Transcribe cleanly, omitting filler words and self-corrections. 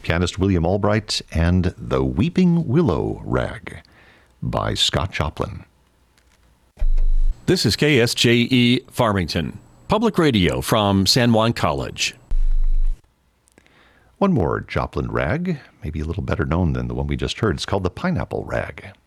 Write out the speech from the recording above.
pianist William Albright, and The Weeping Willow Rag by Scott Joplin. This is KSJE Farmington, public radio from San Juan College. One more Joplin rag, maybe a little better known than the one we just heard. It's called the Pineapple Rag.